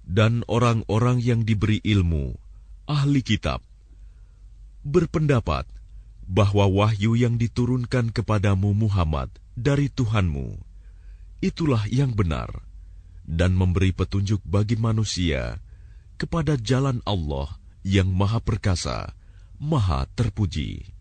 Dan orang-orang yang diberi ilmu, ahli kitab, berpendapat bahwa wahyu yang diturunkan kepadamu Muhammad dari Tuhanmu, itulah yang benar, dan memberi petunjuk bagi manusia kepada jalan Allah yang Maha Perkasa, Maha Terpuji.